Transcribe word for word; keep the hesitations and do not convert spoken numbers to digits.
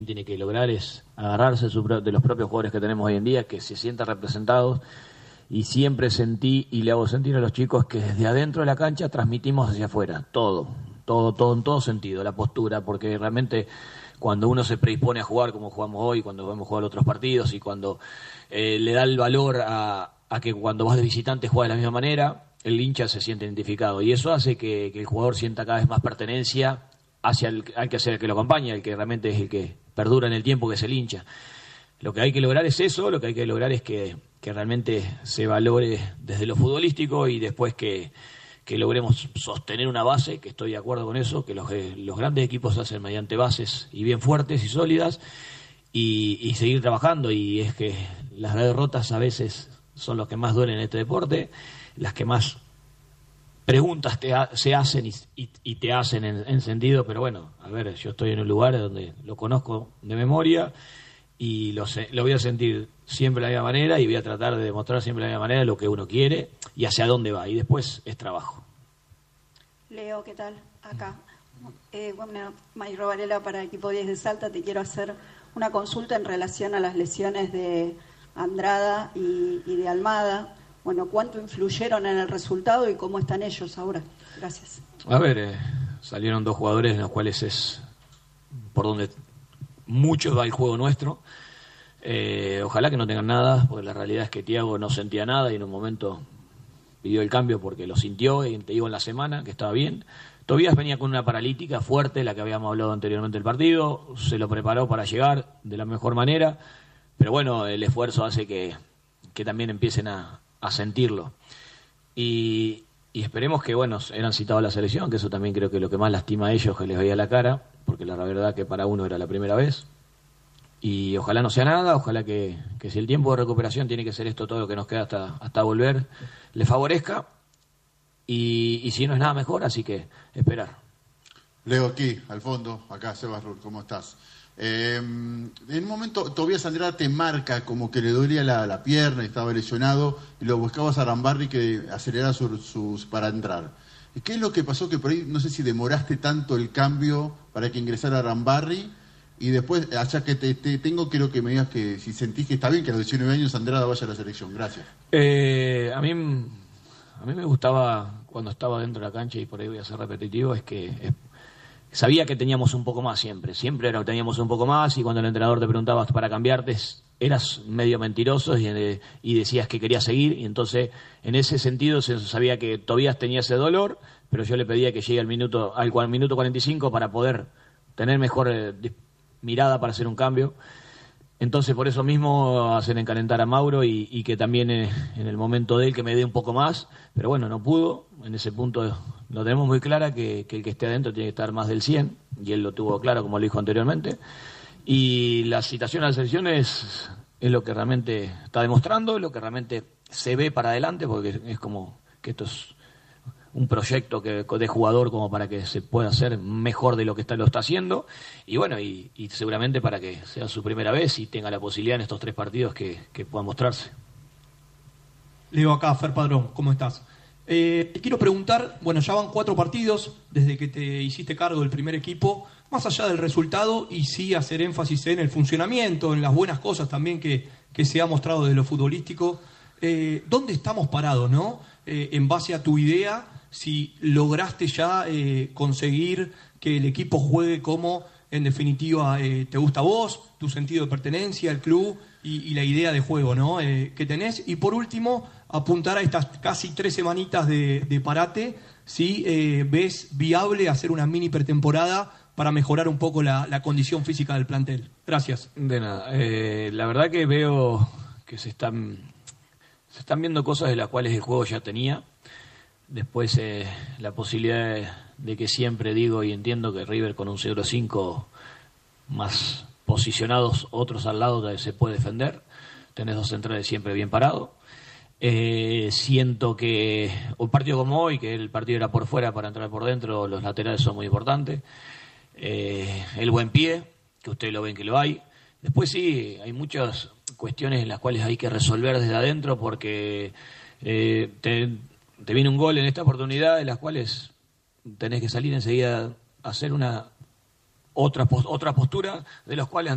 tiene que lograr es agarrarse de los propios jugadores que tenemos hoy en día, que se sientan representados, y siempre sentí y le hago sentir a los chicos que desde adentro de la cancha transmitimos hacia afuera, todo, todo, todo en todo sentido, la postura, porque realmente cuando uno se predispone a jugar como jugamos hoy, cuando vamos a jugar otros partidos y cuando eh, le da el valor a, a que cuando vas de visitante juega de la misma manera, el hincha se siente identificado y eso hace que, que el jugador sienta cada vez más pertenencia hacia el, al que sea el que lo acompaña, el que realmente es el que perdura en el tiempo, que es el hincha. Lo que hay que lograr es eso, lo que hay que lograr es que, que realmente se valore desde lo futbolístico y después que, que logremos sostener una base, que estoy de acuerdo con eso, que los, los grandes equipos se hacen mediante bases y bien fuertes y sólidas y, y seguir trabajando. Y es que las derrotas a veces son los que más duelen en este deporte, las que más preguntas te ha, se hacen y, y, y te hacen en, en sentido, pero bueno, a ver, yo estoy en un lugar donde lo conozco de memoria y lo, lo voy a sentir siempre de la misma manera y voy a tratar de demostrar siempre de la misma manera lo que uno quiere y hacia dónde va, y después es trabajo. Leo, ¿qué tal? Acá. Eh, bueno, Mayro Varela para Equipo diez de Salta, te quiero hacer una consulta en relación a las lesiones de Andrada y, y de Almada. Bueno, ¿cuánto influyeron en el resultado y cómo están ellos ahora? Gracias. A ver, eh, salieron dos jugadores en los cuales es por donde mucho va el juego nuestro. Eh, ojalá que no tengan nada, porque la realidad es que Thiago no sentía nada y en un momento pidió el cambio porque lo sintió, y te digo en la semana que estaba bien. Tobías venía con una paralítica fuerte, la que habíamos hablado anteriormente del partido, se lo preparó para llegar de la mejor manera, pero bueno, el esfuerzo hace que, que también empiecen a a sentirlo y, y esperemos que, bueno, eran citados a la selección, que eso también creo que es lo que más lastima a ellos, que les veía la cara, porque la verdad que para uno era la primera vez y ojalá no sea nada, ojalá que, que si el tiempo de recuperación tiene que ser esto todo lo que nos queda hasta, hasta volver, le favorezca y, y si no es nada mejor, así que esperar. Leo, aquí, al fondo, acá Sebas Rull, ¿cómo estás? Eh, en un momento Tobías Andrada te marca como que le dolía la, la pierna y estaba lesionado y lo buscabas a Arambarri que acelerara sus, sus para entrar. ¿Qué es lo que pasó? Que por ahí no sé si demoraste tanto el cambio para que ingresara Arambarri y después, allá que te, te tengo, quiero que me digas que si sentís que está bien que a los diecinueve años Andrada vaya a la selección. Gracias. Eh, a mí a mí me gustaba cuando estaba dentro de la cancha, y por ahí voy a ser repetitivo, es que es, sabía que teníamos un poco más siempre, siempre era, teníamos un poco más, y cuando el entrenador te preguntaba para cambiarte, eras medio mentiroso y, y decías que querías seguir, y entonces en ese sentido se sabía que Tobías tenía ese dolor, pero yo le pedía que llegue al minuto, al, al minuto cuarenta y cinco para poder tener mejor eh, mirada para hacer un cambio. Entonces por eso mismo hacen encalentar a Mauro y, y que también eh, en el momento de él que me dé un poco más, pero bueno, no pudo. En ese punto lo tenemos muy clara que, que el que esté adentro tiene que estar más del cien, y él lo tuvo claro como lo dijo anteriormente. Y la citación a la selección es, es lo que realmente está demostrando, lo que realmente se ve para adelante, porque es como que esto es un proyecto que, de jugador como para que se pueda hacer mejor de lo que está, lo está haciendo, y bueno, y, y seguramente para que sea su primera vez y tenga la posibilidad en estos tres partidos que, que pueda mostrarse. Leo, acá, Fer Padrón, ¿cómo estás? Eh, te quiero preguntar, bueno, ya van cuatro partidos desde que te hiciste cargo del primer equipo, más allá del resultado, y sí hacer énfasis en el funcionamiento, en las buenas cosas también que, que se ha mostrado de lo futbolístico. Eh, ¿Dónde estamos parados, no? Eh, en base a tu idea, si lograste ya eh, conseguir que el equipo juegue como, en definitiva, eh, te gusta a vos, tu sentido de pertenencia, el club y, y la idea de juego, ¿no? eh, que tenés. Y por último, apuntar a estas casi tres semanitas de, de parate, si eh, ves viable hacer una mini pretemporada para mejorar un poco la, la condición física del plantel. Gracias. De nada. Eh, la verdad que veo que se están, se están viendo cosas de las cuales el juego ya tenía. Después eh, la posibilidad de, de que siempre digo y entiendo que River con un cero cinco más posicionados, otros al lado, se puede defender. Tenés dos centrales siempre bien parados. Eh, siento que un partido como hoy, que el partido era por fuera para entrar por dentro, los laterales son muy importantes. Eh, el buen pie, que ustedes lo ven que lo hay. Después sí, hay muchas cuestiones en las cuales hay que resolver desde adentro, porque eh, te, te viene un gol en esta oportunidad, en las cuales tenés que salir enseguida a hacer una otra, otra postura, de las cuales